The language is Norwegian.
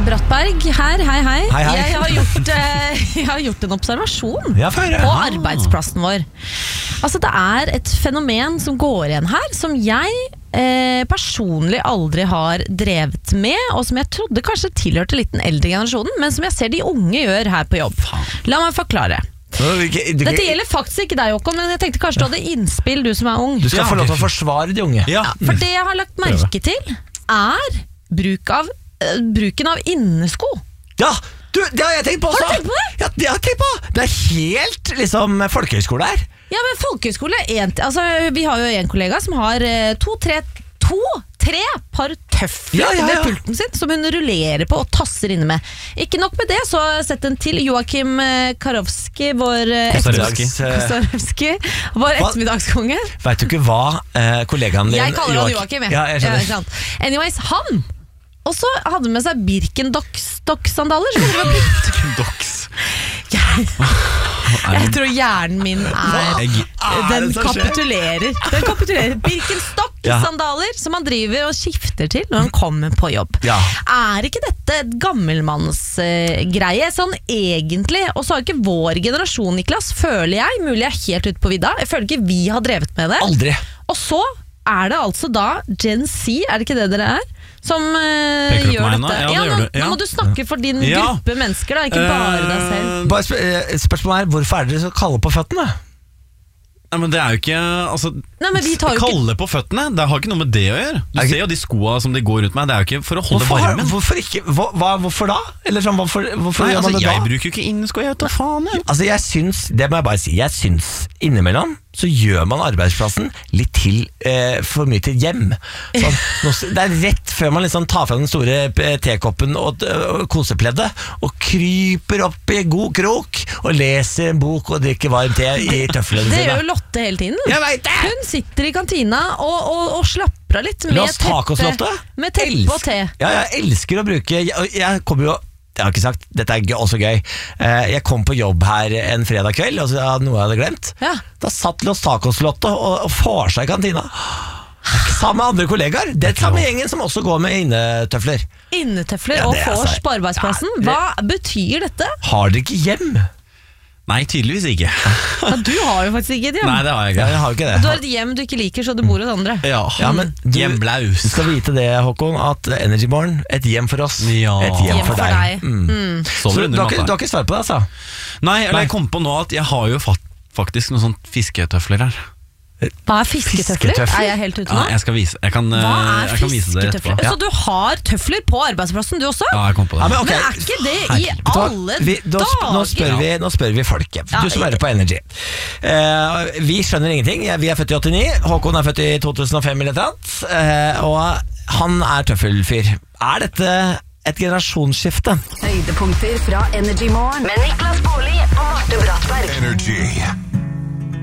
Brattberg her, hei. Hei. Jeg har gjort en observasjon på arbeidsplassen vår. Altså det er et fenomen som går igjen her, som jeg personlig aldri har drevet med, og som jeg trodde kanskje tilhørte litt den eldre generasjonen, men som jeg ser de unge gjør her på jobb. La meg forklare. Dette gjelder faktisk ikke deg, Håkon, men jeg tenkte kanskje du hadde innspill, du som er ung. Du skal få lov til å forsvare de unge. Ja, for det jeg har lagt merke til er bruken av innesko. Ja, det har jeg tenkt på også. Har du tenkt på det? Ja, det har jeg tenkt på. Det er helt liksom folkehøyskole her. Ja, men folkehøyskole altså, vi har jo en kollega som har tre par tøfler ved pulten sin, som hun rullerer på og tasser inne med. Ikke nok med det, så har jeg sett en til. Joakim Karowski, vår ettermiddagskonge. Vet du ikke hva kollegaen din Jeg kaller han Joakim, jeg. Anyways, han også hadde med seg Birkenstock-sandaler. Birkenstocks. Jeg tror hjernen min Den kapitulerer. Birkenstock-sandaler som han driver og skifter til når han kommer på jobb. Er ikke dette et gammelmannsgreie sånn egentlig? Og så har ikke vår generasjon, Niklas, føler jeg, mulig jeg er helt ute på vidda, jeg føler ikke vi har drevet med det. Aldri. Og så er det altså da Gen Z, er det ikke det dere er? Som gjør dette. Nå må du snakke for din gruppe mennesker da, ikke bare deg selv. Spørsmålet er, hvorfor er dere så kalde på føttene? Nei, men det er jo ikke kalde på føttene, det har ikke noe med det å gjøre. Du ser jo de skoene som de går rundt med, det er jo ikke for å holde varmen. Hvorfor ikke? Hvorfor da? Eller sånn, hvorfor gjør man det da? Jeg bruker jo ikke innesko, jeg vet da faen. Altså jeg syns, det må jeg bare si, jeg syns innimellom så gjør man arbeidsplassen litt til for mye til hjem. Sånn, det er rett før man liksom tar fra den store tekoppen og kosepleddet og kryper opp i god krok og leser en bok og drikker varm te i tøflene sine. Det gjør jo Lotte hele tiden. Jeg vet det! Hun sitter i kantina og slapper av litt med teppe og te. Ja, jeg elsker å bruke. Jeg kommer jo, jeg har ikke sagt, dette er også gøy. Jeg kom på jobb her en fredag kveld, og så noe jeg hadde glemt. Da satt Los Tacos-Lotte og får seg i kantina. Sammen med andre kollegaer. Det er samme gjengen som også går med innetøfler. Innetøfler og vors på arbeidsplassen. Hva betyr dette? Har dere ikke hjem? Nei, tydeligvis ikke. Du har jo faktisk ikke et hjem. Nei, det har jeg ikke. Jeg har ikke det. Du har et hjem du ikke liker, så du bor hos andre. Ja, men hjemblaus. Du skal vite det, Håkon, at Energy Morgen, et hjem for oss, et hjem for deg. Så du har ikke svar på det, altså? Nei, eller jeg kom på nå at jeg har jo faktisk noen sånne fisketøfler her. Hva er fisketøfler? Er jeg helt ute nå? Jeg skal vise, jeg kan vise det etterpå. Så du har tøfler på arbeidsplassen du også? Ja, jeg kom på det. Men er ikke det i alle dager? Nå spør vi folket. Du som hører på Energy. Vi skjønner ingenting. Vi er født i 89. Håkon er født i 2005 eller et annet. Og han er tøffelfyr. Er dette et generasjonsskifte? Høydepunkter fra Energy Morgen med Niklas Baarli og Marte Brattberg. Energy.